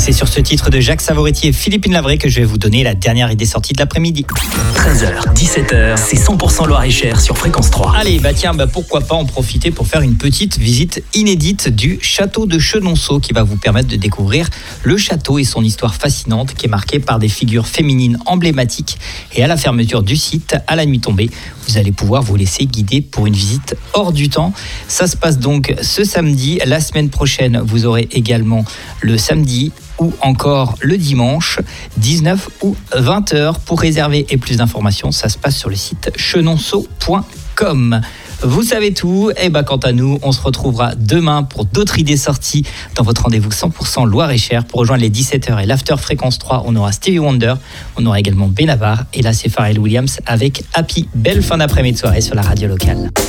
c'est sur ce titre de Jacques Savoretti et Philippine Lavray que je vais vous donner la dernière idée sortie de l'après-midi. 13h, 17h, c'est 100% Loir-et-Cher sur Fréquence 3. Allez, pourquoi pas en profiter pour faire une petite visite inédite du château de Chenonceau qui va vous permettre de découvrir le château et son histoire fascinante qui est marquée par des figures féminines emblématiques. Et à la fermeture du site, à la nuit tombée, vous allez pouvoir vous laisser guider pour une visite hors du temps. Ça se passe donc ce samedi. La semaine prochaine, vous aurez également le samedi ou encore le dimanche, 19 ou 20h. Pour réserver et plus d'informations, ça se passe sur le site chenonceau.com. Vous savez tout, et quant à nous, on se retrouvera demain pour d'autres idées sorties dans votre rendez-vous 100% Loir-et-Cher. Pour rejoindre les 17h et l'After Fréquence 3, on aura Stevie Wonder, on aura également Benabar, et là c'est Pharrell Williams avec Happy. Belle fin d'après-midi de soirée sur la radio locale.